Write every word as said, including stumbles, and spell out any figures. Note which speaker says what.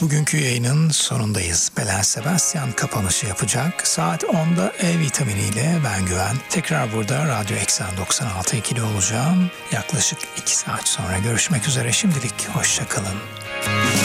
Speaker 1: Bugünkü yayının sonundayız. Belen Sebastian kapanışı yapacak. Saat onda E vitaminiyle ben Güven. Tekrar burada Radyo Eksen doksan altı nokta ikide olacağım. Yaklaşık iki saat sonra görüşmek üzere. Şimdilik hoşça kalın.